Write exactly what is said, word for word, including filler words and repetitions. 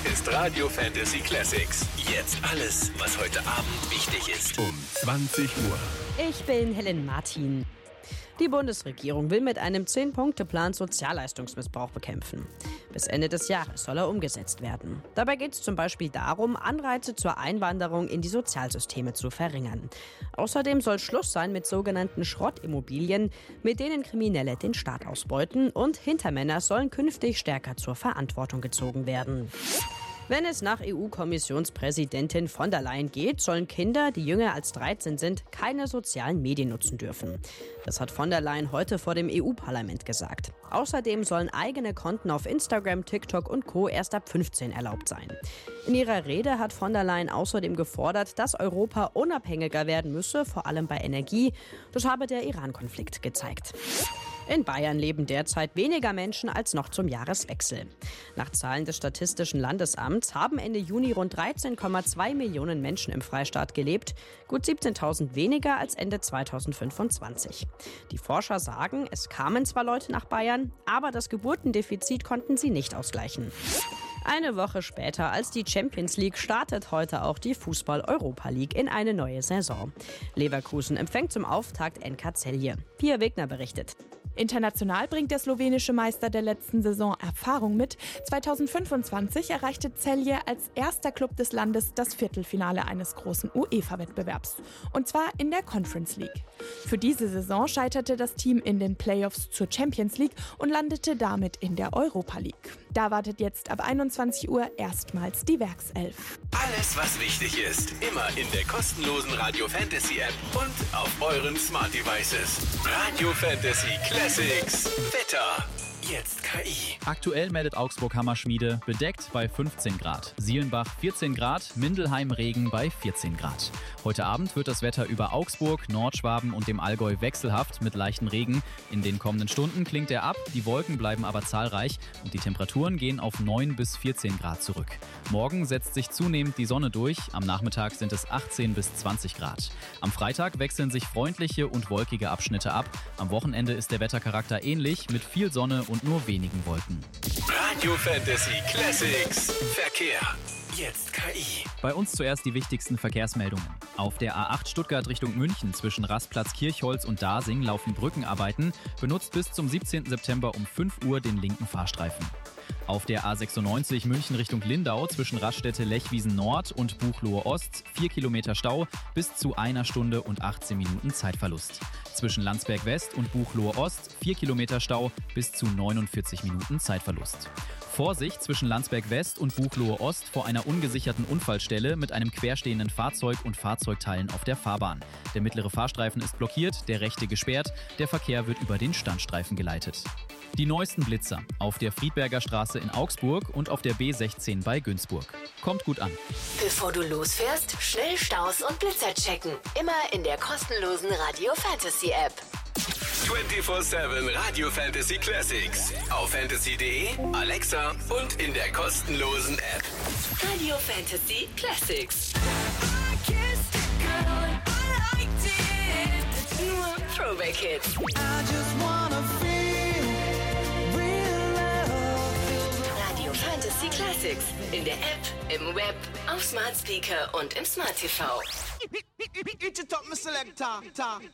ist Radio Fantasy Classics. Jetzt alles, was heute Abend wichtig ist. Um zwanzig Uhr. Ich bin Helen Martin. Die Bundesregierung will mit einem zehn-Punkte-Plan Sozialleistungsmissbrauch bekämpfen. Bis Ende des Jahres soll er umgesetzt werden. Dabei geht es zum Beispiel darum, Anreize zur Einwanderung in die Sozialsysteme zu verringern. Außerdem soll Schluss sein mit sogenannten Schrottimmobilien, mit denen Kriminelle den Staat ausbeuten, und Hintermänner sollen künftig stärker zur Verantwortung gezogen werden. Wenn es nach E U-Kommissionspräsidentin von der Leyen geht, sollen Kinder, die jünger als dreizehn sind, keine sozialen Medien nutzen dürfen. Das hat von der Leyen heute vor dem E U-Parlament gesagt. Außerdem sollen eigene Konten auf Instagram, TikTok und Co. erst ab fünfzehn erlaubt sein. In ihrer Rede hat von der Leyen außerdem gefordert, dass Europa unabhängiger werden müsse, vor allem bei Energie. Das habe der Iran-Konflikt gezeigt. In Bayern leben derzeit weniger Menschen als noch zum Jahreswechsel. Nach Zahlen des Statistischen Landesamts haben Ende Juni rund dreizehn Komma zwei Millionen Menschen im Freistaat gelebt, gut siebzehntausend weniger als Ende zweitausendfünfundzwanzig. Die Forscher sagen, es kamen zwar Leute nach Bayern, aber das Geburtendefizit konnten sie nicht ausgleichen. Eine Woche später als die Champions League startet heute auch die Fußball-Europa League in eine neue Saison. Leverkusen empfängt zum Auftakt N K Celje. Pia Wegner berichtet. International bringt der slowenische Meister der letzten Saison Erfahrung mit. zweitausendfünfundzwanzig erreichte Celje als erster Club des Landes das Viertelfinale eines großen UEFA-Wettbewerbs. Und zwar in der Conference League. Für diese Saison scheiterte das Team in den Playoffs zur Champions League und landete damit in der Europa League. Da wartet jetzt ab einundzwanzig Uhr erstmals die Werkself. Alles, was wichtig ist, immer in der kostenlosen Radio Fantasy App und auf euren Smart Devices. Radio Fantasy Classics. Wetter. Jetzt K I. Aktuell meldet Augsburg Hammerschmiede bedeckt bei fünfzehn Grad. Sielenbach vierzehn Grad, Mindelheim Regen bei vierzehn Grad. Heute Abend wird das Wetter über Augsburg, Nordschwaben und dem Allgäu wechselhaft mit leichten Regen. In den kommenden Stunden klingt er ab, die Wolken bleiben aber zahlreich und die Temperaturen gehen auf neun bis vierzehn Grad zurück. Morgen setzt sich zunehmend die Sonne durch, am Nachmittag sind es achtzehn bis zwanzig Grad. Am Freitag wechseln sich freundliche und wolkige Abschnitte ab. Am Wochenende ist der Wettercharakter ähnlich mit viel Sonne und nur wenigen Wolken. Radio Fantasy Classics. Verkehr. Jetzt K I. Bei uns zuerst die wichtigsten Verkehrsmeldungen. Auf der A acht Stuttgart Richtung München zwischen Rastplatz Kirchholz und Dasing laufen Brückenarbeiten. Benutzt bis zum siebzehnten September um fünf Uhr den linken Fahrstreifen. Auf der A sechsundneunzig München Richtung Lindau zwischen Raststätte Lechwiesen Nord und Buchloe Ost vier Kilometer Stau bis zu einer Stunde und achtzehn Minuten Zeitverlust. Zwischen Landsberg West und Buchloe Ost vier Kilometer Stau bis zu neunundvierzig Minuten Zeitverlust. Vorsicht zwischen Landsberg West und Buchloe Ost vor einer ungesicherten Unfallstelle mit einem querstehenden Fahrzeug und Fahrzeugteilen auf der Fahrbahn. Der mittlere Fahrstreifen ist blockiert, der rechte gesperrt, der Verkehr wird über den Standstreifen geleitet. Die neuesten Blitzer auf der Friedberger Straße in Augsburg und auf der B sechzehn bei Günzburg. Kommt gut an. Bevor du losfährst, schnell Staus und Blitzer checken. Immer in der kostenlosen Radio Fantasy App. vierundzwanzig sieben Radio Fantasy Classics. Auf fantasy punkt de, Alexa und in der kostenlosen App. Radio Fantasy Classics. Nur Throwback Hits. Radio Fantasy Classics. In der App, im Web, auf Smart Speaker und im Smart T V.